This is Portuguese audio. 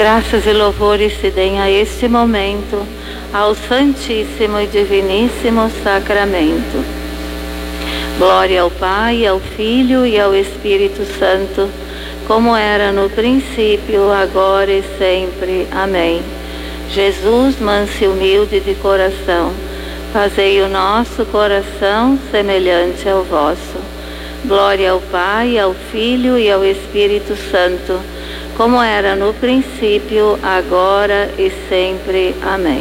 Graças e louvores se deem a este momento ao Santíssimo e Diviníssimo Sacramento. Glória ao Pai, ao Filho e ao Espírito Santo, como era no princípio, agora e sempre. Amém. Jesus, manso e humilde de coração, fazei o nosso coração semelhante ao vosso. Glória ao Pai, ao Filho e ao Espírito Santo, como era no princípio, agora e sempre. Amém.